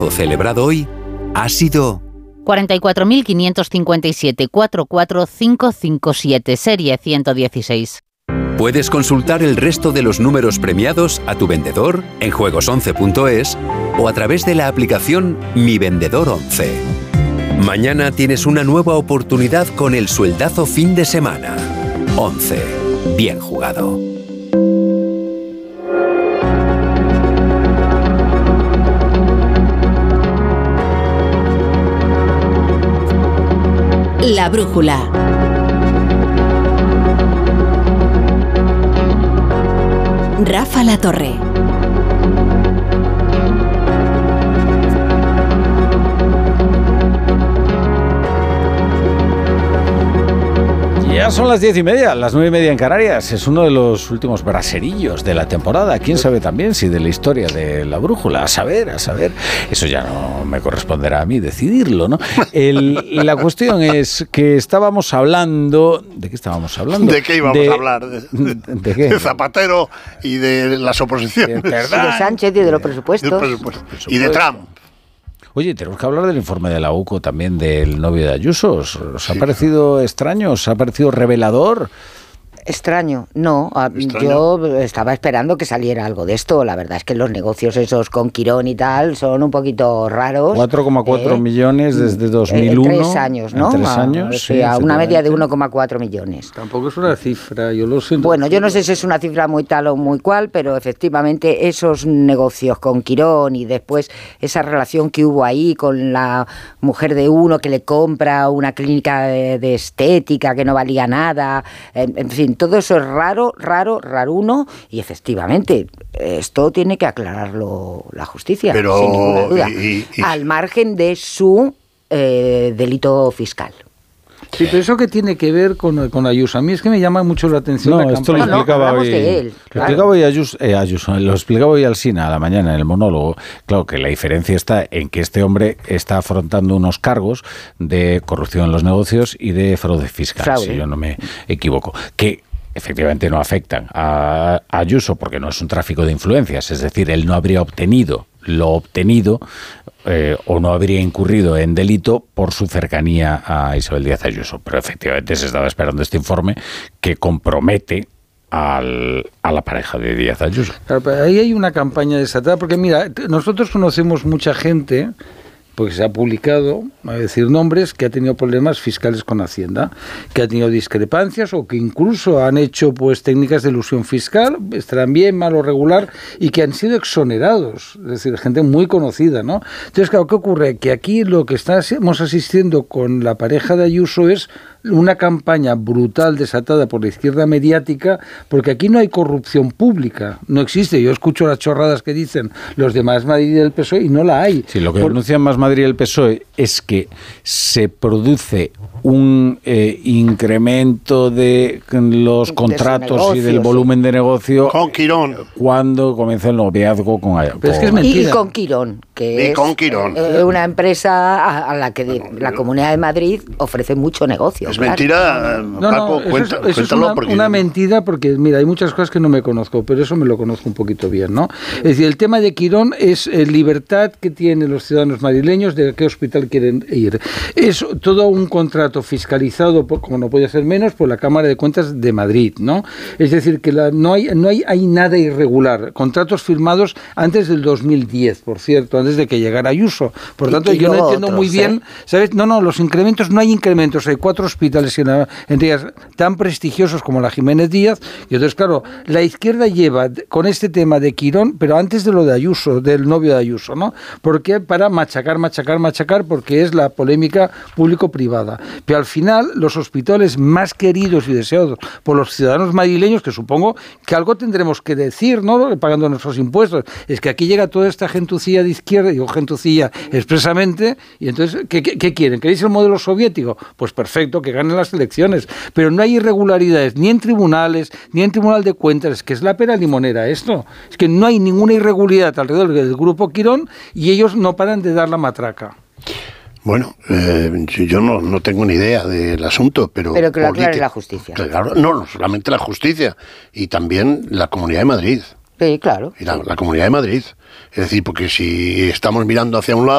celebrado hoy ha sido 44.557 44557, serie 116. Puedes consultar el resto de los números premiados a tu vendedor en juegos11.es o a través de la aplicación Mi Vendedor 11. Mañana tienes una nueva oportunidad con el sueldazo fin de semana. 11. Bien jugado. La brújula. Rafa La Torre. Ya son las 10:30, las 9:30 en Canarias. Es uno de los últimos braserillos de la temporada. ¿Quién sabe también si de la historia de la brújula? A saber. Eso ya no me corresponderá a mí decidirlo, ¿no? La cuestión es que estábamos hablando... ¿De qué estábamos hablando? ¿De qué íbamos a hablar? ¿De qué? De Zapatero y de las oposiciones. De Sánchez y de los presupuestos. Y de Trump. Oye, tenemos que hablar del informe de la UCO también del novio de Ayuso. ¿Os ha parecido extraño? ¿Os ha parecido revelador? Extraño, no. Yo estaba esperando que saliera algo de esto. La verdad es que los negocios esos con Quirón y tal son un poquito raros. 4,4 millones desde 2001. En 3 años, ¿no? En 3 años, sí, a una media de 1,4 millones. Tampoco es una cifra, yo lo siento. Bueno, yo no sé si es una cifra muy tal o muy cual, pero efectivamente esos negocios con Quirón y después esa relación que hubo ahí con la mujer de uno que le compra una clínica de estética que no valía nada, en fin, todo eso es raruno, y efectivamente esto tiene que aclararlo la justicia, pero, sin ninguna duda, al margen de su delito fiscal. Sí, pero eso que tiene que ver con Ayuso. A mí es que me llama mucho la atención la esto campaña. lo explicaba hoy. De él, claro. Lo explicaba hoy Ayuso, lo explicaba hoy Alsina a la mañana en el monólogo. Claro que la diferencia está en que este hombre está afrontando unos cargos de corrupción en los negocios y de fraude fiscal, si yo no me equivoco. Que efectivamente no afectan a Ayuso porque no es un tráfico de influencias, es decir, él no habría obtenido lo obtenido o no habría incurrido en delito por su cercanía a Isabel Díaz Ayuso, pero efectivamente se estaba esperando este informe que compromete a la pareja de Díaz Ayuso. Claro, pero ahí hay una campaña desatada, porque mira, nosotros conocemos mucha gente, porque se ha publicado, a decir nombres, que ha tenido problemas fiscales con Hacienda, que ha tenido discrepancias o que incluso han hecho pues técnicas de elusión fiscal, estarán bien, mal o regular, y que han sido exonerados, es decir, gente muy conocida, ¿no? Entonces, claro, ¿qué ocurre? Que aquí lo que estamos asistiendo con la pareja de Ayuso es una campaña brutal desatada por la izquierda mediática, porque aquí no hay corrupción pública, no existe. Yo escucho las chorradas que dicen los de Más Madrid y del PSOE y no la hay. Sí, lo que denuncian Más Madrid y el PSOE es que se produce un incremento de los contratos y del volumen de negocio con Quirón cuando comienza el noviazgo con Ayuso. Es que es mentira. Y con Quirón, que es una empresa a la que la Comunidad de Madrid ofrece mucho negocio. Es mentira, Paco, cuéntalo. Eso es una mentira, porque mira, hay muchas cosas que no me conozco, pero eso me lo conozco un poquito bien, ¿no? Es decir, el tema de Quirón es libertad que tienen los ciudadanos madrileños de a qué hospital quieren ir. Es todo un contrato fiscalizado, como no puede ser menos, por la Cámara de Cuentas de Madrid, ¿no? Es decir, que no hay nada irregular. Contratos firmados antes del 2010, por cierto, antes de que llegara Ayuso. Por tanto, yo no entiendo muy bien, ¿sabes? No, los incrementos, no hay incrementos. Hay 4 hospitales en días tan prestigiosos como la Jiménez Díaz, y entonces, claro, la izquierda lleva con este tema de Quirón, pero antes de lo de Ayuso, del novio de Ayuso, ¿no? Porque para machacar, porque es la polémica público-privada. Pero al final, los hospitales más queridos y deseados por los ciudadanos madrileños, que supongo que algo tendremos que decir, ¿no? Pagando nuestros impuestos, es que aquí llega toda esta gentucilla de izquierda, digo gentucilla expresamente, y entonces, ¿qué quieren? ¿Queréis el modelo soviético? Pues perfecto, que ganen las elecciones, pero no hay irregularidades ni en tribunales, ni en Tribunal de Cuentas, es que es la pera limonera esto, es que no hay ninguna irregularidad alrededor del grupo Quirón y ellos no paran de dar la matraca. Bueno, yo no tengo ni idea del asunto, pero que lo aclare la justicia. Claro, no solamente la justicia, y también la Comunidad de Madrid. Sí, claro. Y la Comunidad de Madrid. Es decir, porque si estamos mirando hacia un lado,